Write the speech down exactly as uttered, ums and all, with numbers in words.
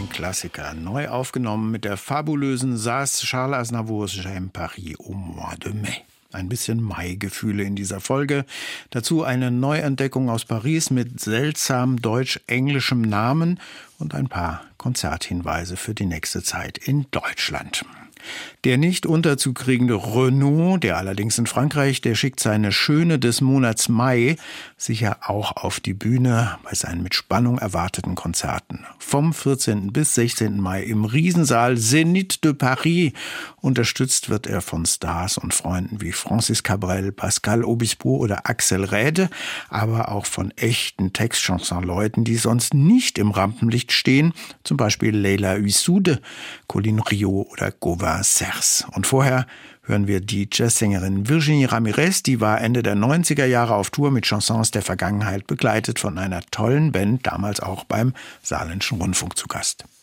Klassiker, neu aufgenommen mit der fabulösen Sass Charles Aznavours J'aime Paris au mois de mai. Ein bisschen Mai-Gefühle in dieser Folge. Dazu eine Neuentdeckung aus Paris mit seltsam deutsch-englischem Namen und ein paar Konzerthinweise für die nächste Zeit in Deutschland. Der nicht unterzukriegende Renaud, der allerdings in Frankreich, der schickt seine Schöne des Monats Mai sicher auch auf die Bühne bei seinen mit Spannung erwarteten Konzerten. Vom vierzehnten bis sechzehnten Mai im Riesensaal Zénith de Paris. Unterstützt wird er von Stars und Freunden wie Francis Cabrel, Pascal Obispo oder Axel Räde, aber auch von echten Textchanson-Leuten, die sonst nicht im Rampenlicht stehen, zum Beispiel Leila Huissoude, Colin Rio oder Gauvin Cers. Und vorher hören wir die Jazzsängerin Virginie Ramirez, die war Ende der neunziger Jahre auf Tour mit Chansons der Vergangenheit, begleitet von einer tollen Band, damals auch beim Saarländischen Rundfunk zu Gast.